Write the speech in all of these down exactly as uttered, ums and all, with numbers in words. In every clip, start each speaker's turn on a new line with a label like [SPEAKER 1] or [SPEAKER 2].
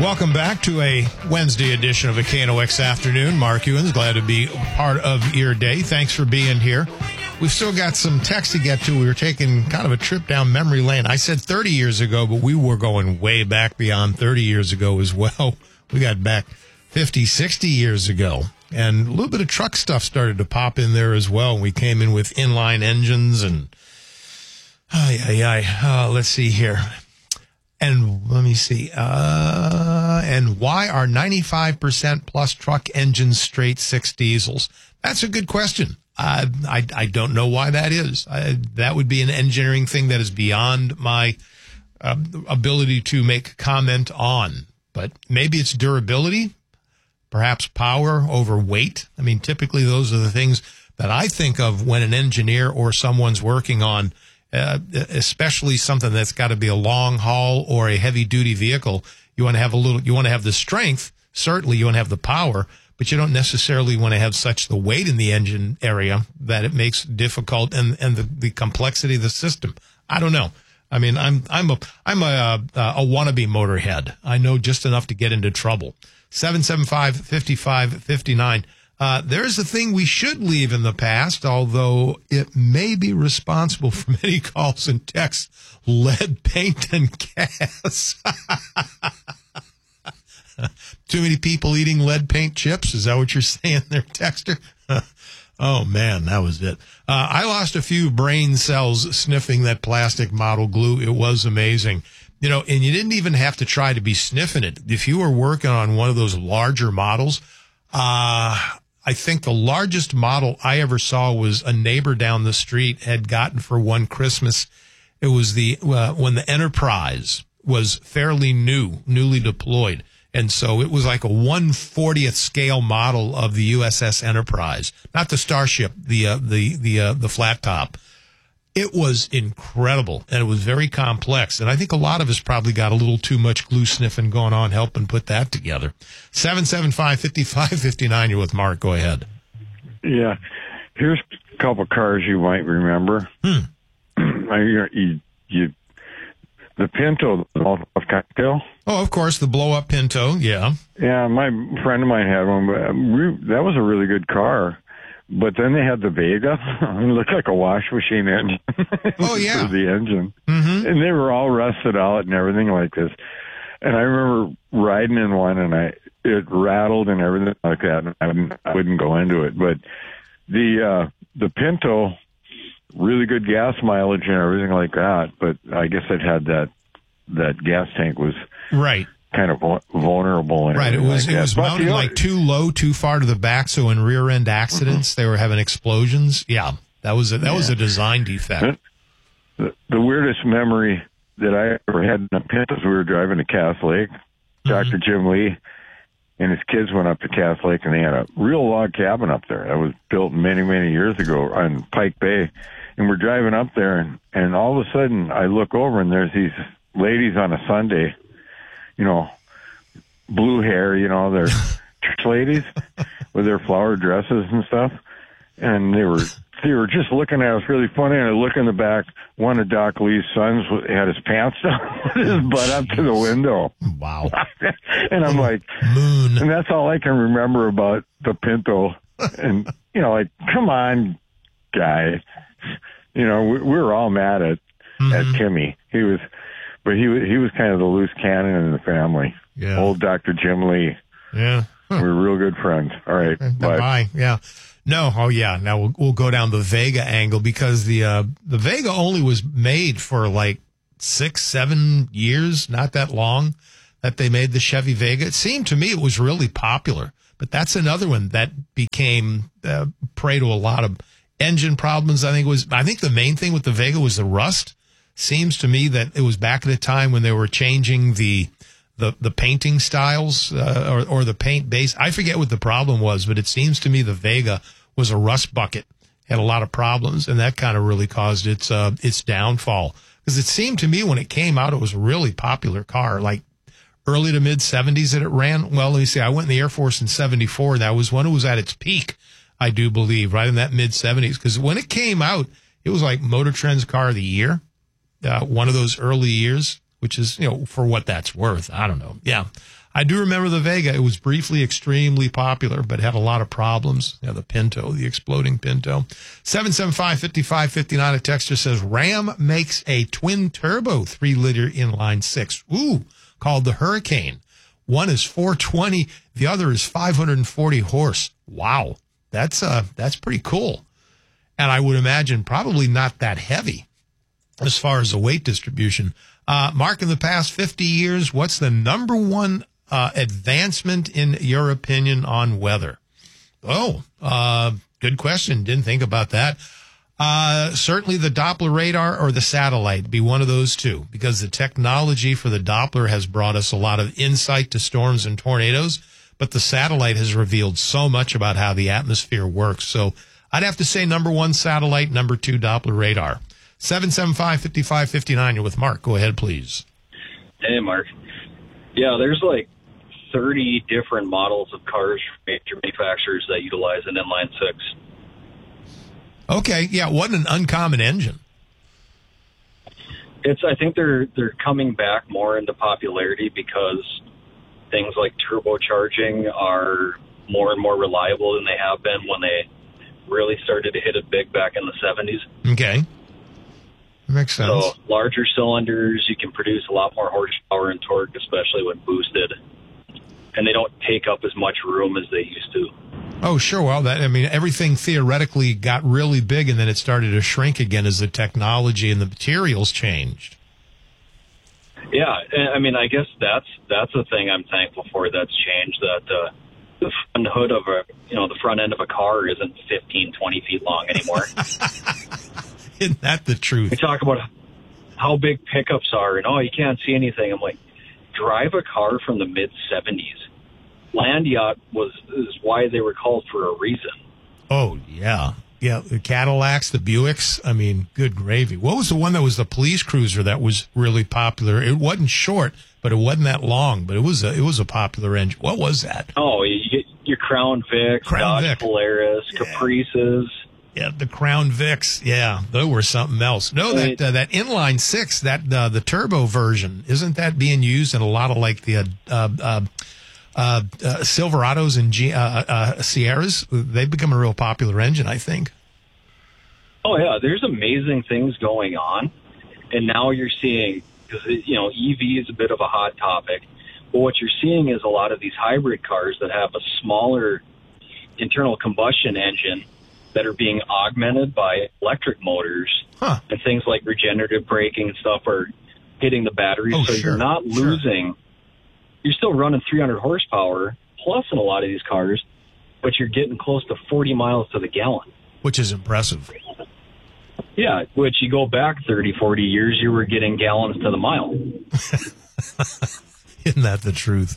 [SPEAKER 1] Welcome back to a Wednesday edition of a K N O X Afternoon. Mark Ewens, glad to be part of your day. Thanks for being here. We've still got some text to get to. We were taking kind of a trip down memory lane. I said thirty years ago, but we were going way back beyond thirty years ago as well. We got back fifty, sixty years ago. And a little bit of truck stuff started to pop in there as well. We came in with inline engines and, ay, ay, ay. Uh, let's see here. And let me see. Uh, and why are ninety-five percent plus truck engines straight six diesels? That's a good question. Uh, I, I don't know why that is. I, that would be an engineering thing that is beyond my uh, ability to make comment on. But maybe it's durability, perhaps power over weight. I mean, typically those are the things that I think of when an engineer or someone's working on, uh, especially something that's got to be a long haul or a heavy duty vehicle. You want to have a little, you want to have the strength. Certainly you want to have the power, but you don't necessarily want to have such the weight in the engine area that it makes difficult and, and the, the complexity of the system. I don't know. I mean, I'm, I'm a, I'm a, a, a wannabe motorhead. I know just enough to get into trouble. seven seven five, five five five nine. Uh, there's a thing we should leave in the past, although it may be responsible for many calls and texts. Lead paint and gas. Too many people eating lead paint chips? Is that what you're saying there, Texter? Oh, man, that was it. Uh, I lost a few brain cells sniffing that plastic model glue. It was amazing. You know, and you didn't even have to try to be sniffing it. If you were working on one of those larger models, uh, I think the largest model I ever saw was a neighbor down the street had gotten for one Christmas. It was the uh, when the Enterprise was fairly new, newly deployed. And so it was like a one fortieth scale model of the U S S Enterprise, not the Starship, the uh, the the uh, the flat top. It was incredible, and it was very complex. And I think a lot of us probably got a little too much glue sniffing going on, helping put that together. seven seven five, five five five nine, you're with Mark. Go ahead.
[SPEAKER 2] Yeah. Here's a couple cars you might remember.
[SPEAKER 1] Hmm.
[SPEAKER 2] you, you, you, the Pinto, the cocktail.
[SPEAKER 1] Oh, of course, the blow-up Pinto, yeah.
[SPEAKER 2] Yeah, my friend of mine had one, but we, that was a really good car. But then they had the Vega. It looked like a wash machine engine.
[SPEAKER 1] Oh, yeah.
[SPEAKER 2] For the engine.
[SPEAKER 1] Mm-hmm.
[SPEAKER 2] And they were all rusted out and everything like this. And I remember riding in one, and I it rattled and everything like that. And I wouldn't, I wouldn't go into it. But the uh, the Pinto, really good gas mileage and everything like that. But I guess it had that that gas tank was
[SPEAKER 1] right.
[SPEAKER 2] kind of vulnerable. And
[SPEAKER 1] right. It was
[SPEAKER 2] like
[SPEAKER 1] it was mounted
[SPEAKER 2] other,
[SPEAKER 1] like too low, too far to the back. So in rear end accidents, mm-hmm. they were having explosions. Yeah, that was a, that yeah. was a design defect.
[SPEAKER 2] The, the weirdest memory that I ever had in a Pinto was we were driving to Cass Lake. Mm-hmm. Doctor Jim Lee and his kids went up to Cass Lake, and they had a real log cabin up there that was built many, many years ago on Pike Bay. And we're driving up there, and, and all of a sudden I look over, and there's these ladies on a Sunday, you know, blue hair, you know, they're church ladies with their flower dresses and stuff. And they were they were just looking at us really funny. And I look in the back, one of Doc Lee's sons had his pants down with his butt up to the window.
[SPEAKER 1] Wow.
[SPEAKER 2] And I'm like,
[SPEAKER 1] Moon.
[SPEAKER 2] And that's all I can remember about the Pinto. And, you know, like, come on, guy. You know, we, we were all mad at, mm-hmm. at Timmy. He was... But he he was kind of the loose cannon in the family.
[SPEAKER 1] Yeah.
[SPEAKER 2] Old Doctor Jim Lee.
[SPEAKER 1] Yeah. Huh.
[SPEAKER 2] We were real good friends. All right.
[SPEAKER 1] Bye. Bye. Yeah. No. Oh, yeah. Now we'll we'll go down the Vega angle because the uh, the Vega only was made for like six, seven years, not that long that they made the Chevy Vega. It seemed to me it was really popular, but that's another one that became uh, prey to a lot of engine problems. I think it was. I think the main thing with the Vega was the rust. Seems to me that it was back at a time when they were changing the the, the painting styles uh, or, or the paint base. I forget what the problem was, but it seems to me the Vega was a rust bucket, had a lot of problems, and that kind of really caused its uh, its downfall. Because it seemed to me when it came out, it was a really popular car, like early to mid seventies that it ran. Well, let me see. I went in the Air Force in seventy-four. That was when it was at its peak, I do believe, right in that mid seventies. Because when it came out, it was like Motor Trend's Car of the Year. Uh, one of those early years which is, you know, for what that's worth. I don't know. Yeah. I do remember the Vega. It was briefly extremely popular, but had a lot of problems. Yeah, the Pinto, the exploding Pinto. seven seven five, five five five nine, a texter says, Ram makes a twin-turbo three-liter inline six, ooh, called the Hurricane. One is four twenty, the other is five hundred forty horse. Wow, that's uh, that's pretty cool. And I would imagine probably not that heavy as far as the weight distribution. Uh, Mark, in the past fifty years, what's the number one Uh, advancement in your opinion on weather? Oh, uh, good question. Didn't think about that. Uh, certainly the Doppler radar or the satellite, be one of those two, because the technology for the Doppler has brought us a lot of insight to storms and tornadoes, but the satellite has revealed so much about how the atmosphere works. So I'd have to say number one, satellite, number two, Doppler radar. seven seven five, five five five nine, you're with Mark. Go ahead, please.
[SPEAKER 3] Hey, Mark. Yeah, there's like thirty different models of cars from major manufacturers that utilize an inline six.
[SPEAKER 1] Okay, yeah, what an uncommon engine.
[SPEAKER 3] It's. I think they're they're coming back more into popularity because things like turbocharging are more and more reliable than they have been when they really started to hit it big back in the seventies.
[SPEAKER 1] Okay. Makes sense.
[SPEAKER 3] So larger cylinders, you can produce a lot more horsepower and torque, especially when boosted. And they don't take up as much room as they used to.
[SPEAKER 1] Oh, sure. Well, that I mean, everything theoretically got really big, and then it started to shrink again as the technology and the materials changed.
[SPEAKER 3] Yeah, I mean, I guess that's that's the thing I'm thankful for that's changed. That uh, the front hood of a, you know, the front end of a car isn't fifteen, twenty feet long anymore.
[SPEAKER 1] Isn't that the truth?
[SPEAKER 3] We talk about how big pickups are, and oh, you can't see anything. I'm like, drive a car from the mid seventies. Land yacht was is why they were called for a reason.
[SPEAKER 1] Oh yeah, yeah. The Cadillacs, the Buicks. I mean, good gravy. What was the one that was the police cruiser that was really popular? It wasn't short, but it wasn't that long. But it was a it was a popular engine. What was that?
[SPEAKER 3] Oh, you get your Crown Vic,
[SPEAKER 1] Crown
[SPEAKER 3] Dodge
[SPEAKER 1] Vic.
[SPEAKER 3] Polaris,
[SPEAKER 1] Yeah.
[SPEAKER 3] Caprices.
[SPEAKER 1] Yeah, the Crown Vics. Yeah, they were something else. No, that uh, that inline six, that uh, the turbo version, isn't that being used in a lot of like the uh, uh, uh, uh, Silverados and G- uh, uh, Sierras? They've become a real popular engine, I think.
[SPEAKER 3] Oh yeah, there's amazing things going on, and now you're seeing, because you know E V is a bit of a hot topic, but what you're seeing is a lot of these hybrid cars that have a smaller internal combustion engine that are being augmented by electric motors,
[SPEAKER 1] huh.
[SPEAKER 3] and things like regenerative braking and stuff are hitting the batteries,
[SPEAKER 1] Oh,
[SPEAKER 3] so
[SPEAKER 1] sure,
[SPEAKER 3] you're not
[SPEAKER 1] sure.
[SPEAKER 3] losing. You're still running three hundred horsepower plus in a lot of these cars, but you're getting close to forty miles to the gallon.
[SPEAKER 1] Which is impressive.
[SPEAKER 3] Yeah, which you go back thirty, forty years, you were getting gallons to the mile.
[SPEAKER 1] Isn't that the truth?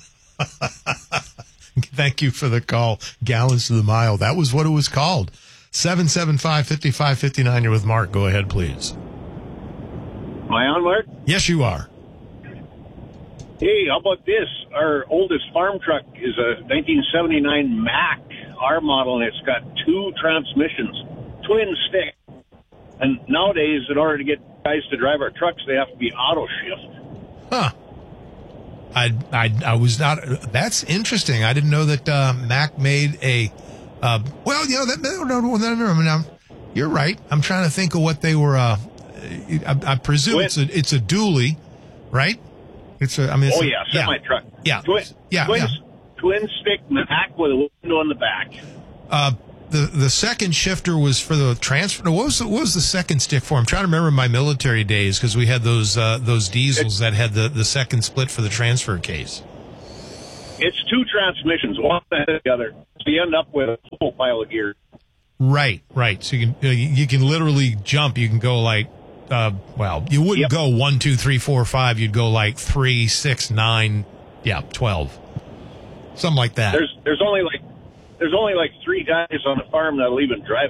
[SPEAKER 1] Thank you for the call. Gallons to the mile. That was what it was called. seven seven five, five five five nine. You're with Mark. Go ahead, please.
[SPEAKER 4] Am I on, Mark?
[SPEAKER 1] Yes, you are.
[SPEAKER 4] Hey, how about this? Our oldest farm truck is a nineteen seventy-nine Mack R model, and it's got two transmissions, twin stick. And nowadays, in order to get guys to drive our trucks, they have to be auto shift.
[SPEAKER 1] Huh. I, I, I was not, that's interesting. I didn't know that, uh, Mac made a, uh, well, you know, that, no, no, no, no, no, no, you're right. I'm trying to think of what they were, uh, I, I presume
[SPEAKER 4] Twin.
[SPEAKER 1] it's a, it's a dually, right? It's a, I mean, it's
[SPEAKER 4] Oh,
[SPEAKER 1] a-
[SPEAKER 4] yeah, semi-truck.
[SPEAKER 1] Yeah.
[SPEAKER 4] Twin,
[SPEAKER 1] Yeah,
[SPEAKER 4] twin,
[SPEAKER 1] yeah.
[SPEAKER 4] twin stick Mack with a window on the back.
[SPEAKER 1] Uh, the, the second shifter was for the transfer. What was the, what was the second stick for? I'm trying to remember my military days because we had those, uh, those diesels that had the, the second split for the transfer case.
[SPEAKER 4] It's two transmissions, one ahead of the other. So you end up with a whole pile of gear.
[SPEAKER 1] Right, right. So you can, you can literally jump. You can go like, uh, well, you wouldn't
[SPEAKER 4] Yep.
[SPEAKER 1] go one, two, three, four, five. You'd go like three, six, nine, yeah, twelve, something like that.
[SPEAKER 4] There's there's only like there's only like three guys on the farm that'll even drive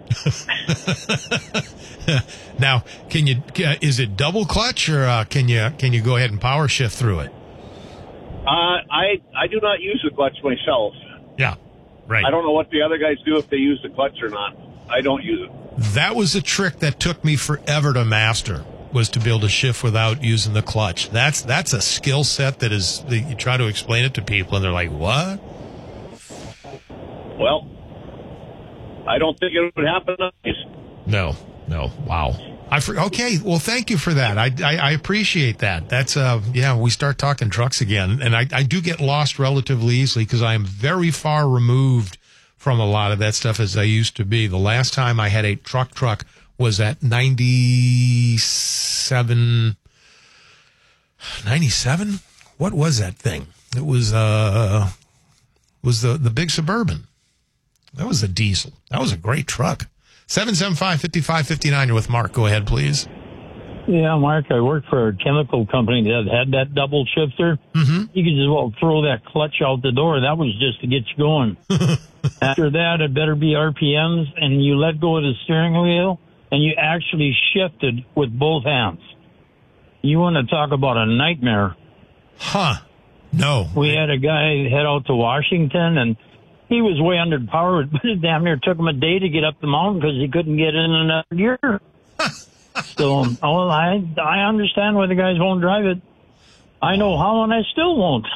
[SPEAKER 4] it.
[SPEAKER 1] Now, can you? uh, Is it double clutch or uh, can you can you go ahead and power shift through it?
[SPEAKER 4] Uh, I I do not use the clutch myself.
[SPEAKER 1] Yeah, right.
[SPEAKER 4] I don't know what the other guys do if they use the clutch or not. I don't use it.
[SPEAKER 1] That was a trick that took me forever to master. was to be able to shift without using the clutch. That's that's a skill set that is, that you try to explain it to people, and they're like, what?
[SPEAKER 4] Well, I don't think it would happen.
[SPEAKER 1] No, no. Wow. I for, okay, well, thank you for that. I, I, I appreciate that. That's, uh, yeah, we start talking trucks again. And I, I do get lost relatively easily because I am very far removed from a lot of that stuff as I used to be. The last time I had a truck truck was at ninety-seven, ninety-seven? What was that thing? It was, uh, was the, the big Suburban. That was a diesel. That was a great truck. seven seven five, five five five nine, you're with Mark. Go ahead, please.
[SPEAKER 5] Yeah, Mark, I worked for a chemical company that had that double shifter.
[SPEAKER 1] Mm-hmm.
[SPEAKER 5] You could just well throw that clutch out the door. That was just to get you going. After that, it better be R P Ms, and you let go of the steering wheel, and you actually shifted with both hands. You want to talk about a nightmare.
[SPEAKER 1] Huh. No.
[SPEAKER 5] We had a guy head out to Washington, and he was way underpowered, but it damn near took him a day to get up the mountain because he couldn't get in another gear. So, oh, I I understand why the guys won't drive it. I know how, and I still won't.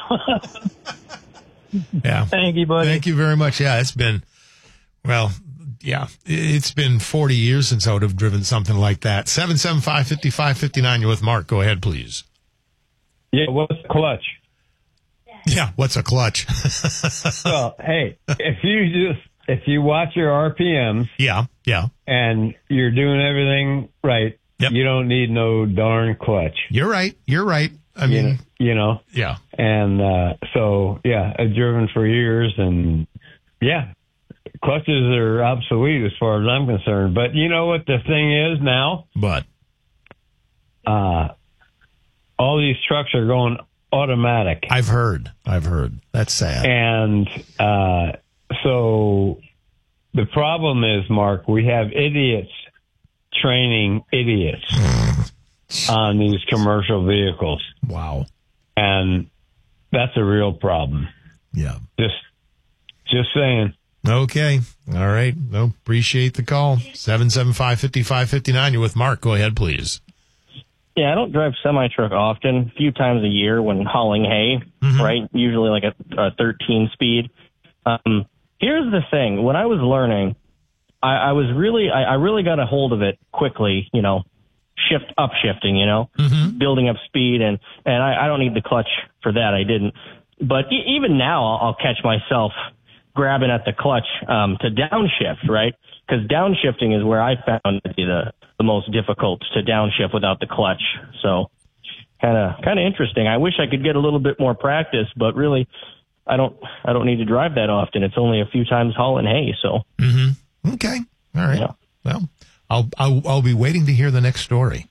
[SPEAKER 1] Yeah.
[SPEAKER 5] Thank you, buddy.
[SPEAKER 1] Thank you very much. Yeah, it's been, well, yeah, it's been forty years since I would have driven something like that. seven seven five, five five five nine, you're with Mark. Go ahead, please.
[SPEAKER 6] Yeah, what's the clutch?
[SPEAKER 1] Yeah, what's a clutch?
[SPEAKER 6] Well, hey, if you just if you watch your R P Ms,
[SPEAKER 1] yeah, yeah,
[SPEAKER 6] and you're doing everything right,
[SPEAKER 1] yep.
[SPEAKER 6] You don't need no darn clutch.
[SPEAKER 1] You're right. You're right. I
[SPEAKER 6] you
[SPEAKER 1] mean,
[SPEAKER 6] know, you know,
[SPEAKER 1] yeah.
[SPEAKER 6] And uh, so, yeah, I've driven for years, and yeah, clutches are obsolete as far as I'm concerned. But you know what the thing is now?
[SPEAKER 1] But
[SPEAKER 6] uh, all these trucks are going automatic.
[SPEAKER 1] I've heard. I've heard. That's sad.
[SPEAKER 6] And uh, so the problem is, Mark, we have idiots training idiots on these commercial vehicles.
[SPEAKER 1] Wow. And
[SPEAKER 6] that's a real problem.
[SPEAKER 1] Yeah.
[SPEAKER 6] Just, just saying.
[SPEAKER 1] Okay. All right. No, appreciate the call. seven seven five, five five five nine. You're with Mark. Go ahead, please.
[SPEAKER 7] Yeah, I don't drive semi-truck often, a few times a year when hauling hay,
[SPEAKER 1] mm-hmm.
[SPEAKER 7] right? Usually like a, a thirteen speed. Um, here's the thing. When I was learning, I, I was really, I, I really got a hold of it quickly, you know, shift, upshifting, you know,
[SPEAKER 1] mm-hmm.
[SPEAKER 7] building up speed. And, and I, I don't need the clutch for that. I didn't. But e- even now I'll, I'll catch myself grabbing at the clutch um, to downshift, right? Because downshifting is where I found to be the, the most difficult to downshift without the clutch. So kind of kind of interesting. I wish I could get a little bit more practice, but really I don't I don't need to drive that often. It's only a few times hauling hay. So
[SPEAKER 1] mm-hmm. Okay, all right. Yeah. Well, I'll, I'll I'll be waiting to hear the next story.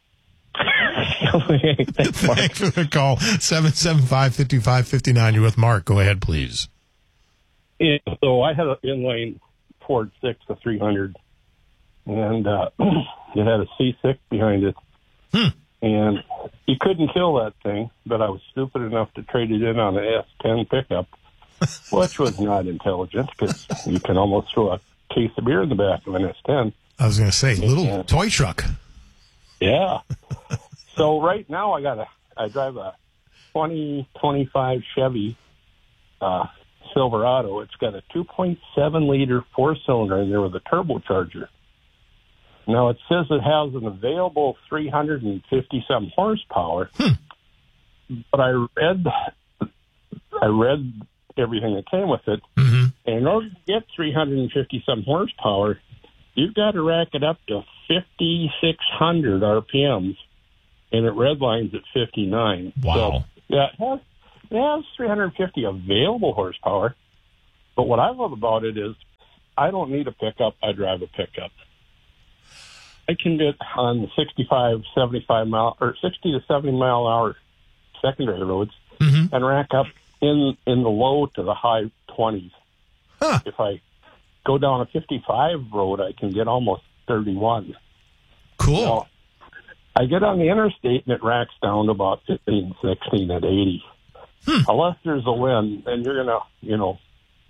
[SPEAKER 7] Thanks, Mark.
[SPEAKER 1] Thanks for the call. seven seven five, five five five nine. You're with Mark. Go ahead, please.
[SPEAKER 8] Yeah, so I had an inline Ford six, a three hundred, and uh, it had a C six behind it.
[SPEAKER 1] Hmm.
[SPEAKER 8] And you couldn't kill that thing, but I was stupid enough to trade it in on an S ten pickup, which was not intelligent because you can almost throw a case of beer in the back of an S ten.
[SPEAKER 1] I was going to say, little
[SPEAKER 8] yeah.
[SPEAKER 1] toy truck.
[SPEAKER 8] Yeah. So right now I got a, I drive a twenty twenty-five Chevy uh, Silverado. It's got a two point seven liter four cylinder in there with a turbocharger. Now it says it has an available three hundred fifty some horsepower,
[SPEAKER 1] hmm.
[SPEAKER 8] but I read, I read everything that came with it.
[SPEAKER 1] Mm-hmm.
[SPEAKER 8] And in order to get three hundred fifty some horsepower, you've got to rack it up to fifty-six hundred R P Ms, and it redlines at fifty-nine.
[SPEAKER 1] Wow.
[SPEAKER 8] So, yeah, it has, it has three hundred fifty available horsepower, but what I love about it is I don't need a pickup. I drive a pickup. I can get on sixty-five, seventy-five mile, or sixty to seventy mile an hour secondary roads
[SPEAKER 1] mm-hmm.
[SPEAKER 8] and rack up in, in the low to the high twenties.
[SPEAKER 1] Huh.
[SPEAKER 8] If I go down a fifty-five road, I can get almost thirty-one.
[SPEAKER 1] Cool.
[SPEAKER 8] Now, I get on the interstate and it racks down to about fifteen, sixteen at eighty.
[SPEAKER 1] Hmm.
[SPEAKER 8] Unless there's a wind, then you're going to, you know,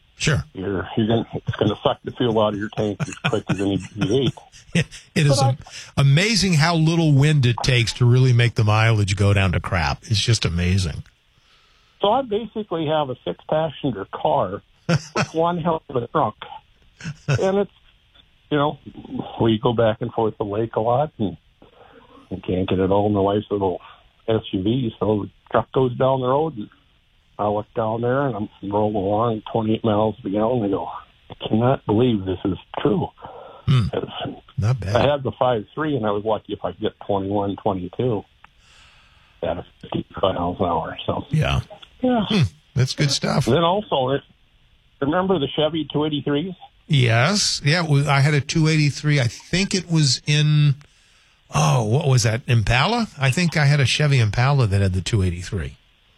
[SPEAKER 1] Sure.
[SPEAKER 8] You're, you're gonna, it's going to suck the fuel out of your tank as quick as any V eight.
[SPEAKER 1] It, it is am- amazing how little wind it takes to really make the mileage go down to crap. It's just amazing.
[SPEAKER 8] So I basically have a six-passenger car with one hell of a trunk. And it's, you know, we go back and forth the lake a lot, and we can't get it all in the wife's little S U V. So the truck goes down the road, and I look down there, and I'm rolling along twenty-eight miles per gallon. And I go, I cannot believe this is true.
[SPEAKER 1] Hmm. Not bad.
[SPEAKER 8] I had the five three, and I was lucky if I could get twenty-one, twenty-two at a fifty-five miles an hour. So
[SPEAKER 1] yeah,
[SPEAKER 8] yeah,
[SPEAKER 1] hmm. That's good stuff.
[SPEAKER 8] And then also, remember the Chevy two eighty-threes?
[SPEAKER 1] Yes, yeah. I had a two eighty-three. I think it was in. Oh, what was that? Impala? I think I had a Chevy Impala that had the two eighty-three.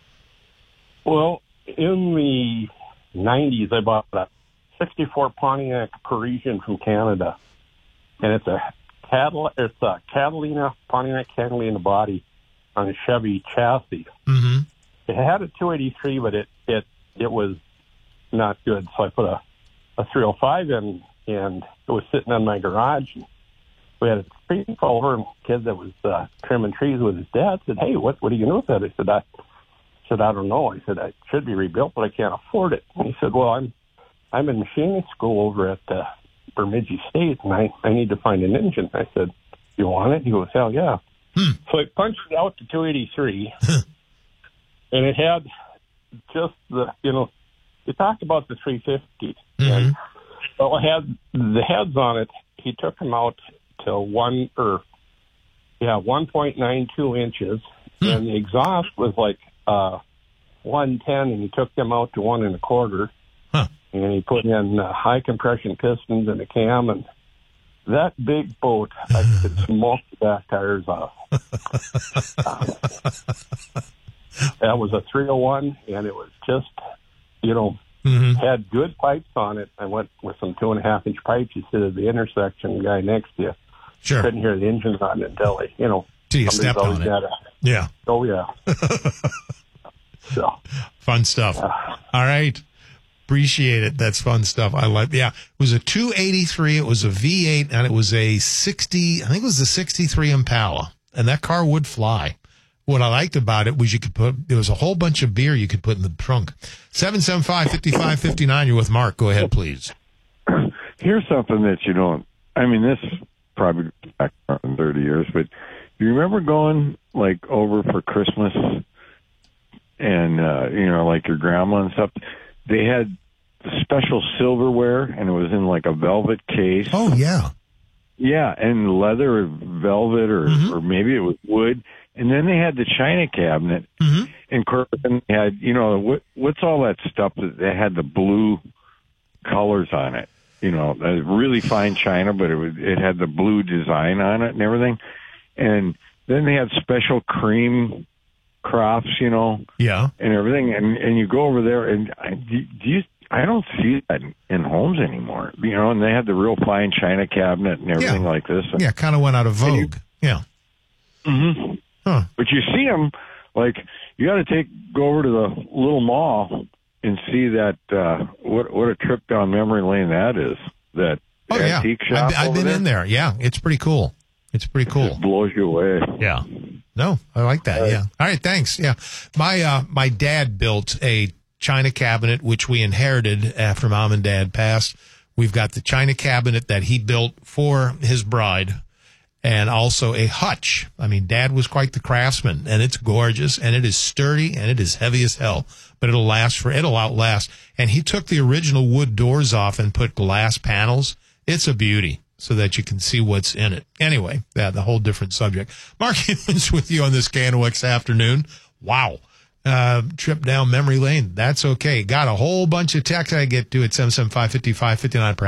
[SPEAKER 8] Well, in the nineties, I bought a sixty-four Pontiac Parisian from Canada, and it's a Cadil- it's a Catalina Pontiac Catalina body on a Chevy chassis.
[SPEAKER 1] Mm-hmm.
[SPEAKER 8] It had a two eighty-three, but it it it was not good. So I put a a three oh five in, and it was sitting in my garage. And we had a tree fall over, and a kid that was uh, trimming trees with his dad said, "Hey, what what are you going to do with that?" I said, "I." I said, I don't know. I said, I should be rebuilt, but I can't afford it. And he said, well, I'm I'm in machining school over at uh, Bemidji State, and I, I need to find an engine. I said, you want it? He goes, hell yeah.
[SPEAKER 1] Hmm.
[SPEAKER 8] So I punched out the two eighty-three, and it had just the, you know, you talked about the three fifty.
[SPEAKER 1] Mm-hmm.
[SPEAKER 8] And, well, it had the heads on it. He took them out to one, or, yeah, one point nine two inches, hmm. and the exhaust was like, Uh, one ten, and he took them out to one and a quarter,
[SPEAKER 1] huh.
[SPEAKER 8] and he put in uh, high compression pistons and a cam, and that big boat, I could smoke the back tires off. uh, that was a three oh one, and it was just, you know, mm-hmm. had good pipes on it. I went with some two and a half inch pipes. You sit at the intersection, the guy next to you
[SPEAKER 1] sure.
[SPEAKER 8] couldn't hear the engines on it until he, you know,
[SPEAKER 1] till you stepped on it.
[SPEAKER 8] A,
[SPEAKER 1] yeah.
[SPEAKER 8] Oh yeah. So
[SPEAKER 1] fun stuff.
[SPEAKER 8] Uh,
[SPEAKER 1] All right. Appreciate it. That's fun stuff. I like, yeah. It was a two eighty-three. It was a V eight, and it was a sixty, I think it was a sixty-three Impala, and that car would fly. What I liked about it was you could put, there was a whole bunch of beer you could put in the trunk. seven seven five, five five five nine. You're with Mark. Go ahead, please.
[SPEAKER 2] Here's something that you don't, I mean, this probably back in thirty years, but do you remember going like over for Christmas and, uh, you know, like your grandma and stuff? They had special silverware, and it was in like a velvet case.
[SPEAKER 1] Oh, yeah.
[SPEAKER 2] Yeah, and leather or velvet, or, mm-hmm. or maybe it was wood. And then they had the china cabinet.
[SPEAKER 1] Mm-hmm.
[SPEAKER 2] And then they had, you know, what, what's all that stuff that they had the blue colors on it? You know, really fine china, but it was, it had the blue design on it and everything. And then they had special cream crafts, you know,
[SPEAKER 1] yeah,
[SPEAKER 2] and everything. And and you go over there, and I, do you, I don't see that in, in homes anymore, you know. And they had the real fine china cabinet and everything
[SPEAKER 1] yeah.
[SPEAKER 2] like this. And,
[SPEAKER 1] yeah, kind of went out of vogue. You, yeah.
[SPEAKER 2] Mm-hmm.
[SPEAKER 1] Huh.
[SPEAKER 2] But you see them, like you got to take go over to the little mall and see that. Uh, what what a trip down memory lane that is. That
[SPEAKER 1] oh,
[SPEAKER 2] antique
[SPEAKER 1] yeah.
[SPEAKER 2] shop.
[SPEAKER 1] I've, I've been
[SPEAKER 2] there.
[SPEAKER 1] in there. Yeah, it's pretty cool. It's pretty cool.
[SPEAKER 2] It just blows you away.
[SPEAKER 1] Yeah. No, I like that.
[SPEAKER 2] All right.
[SPEAKER 1] Yeah. All right. Thanks. Yeah. My, uh, my dad built a china cabinet, which we inherited after mom and dad passed. We've got the china cabinet that he built for his bride, and also a hutch. I mean, dad was quite the craftsman, and it's gorgeous, and it is sturdy, and it is heavy as hell, but it'll last for, it'll outlast. And he took the original wood doors off and put glass panels. It's a beauty, so that you can see what's in it. Anyway, that the whole different subject. Mark Hewins with you on this K N O X afternoon. Wow. Uh, trip down memory lane. That's okay. Got a whole bunch of text I get to at seven seven five, five five five nine.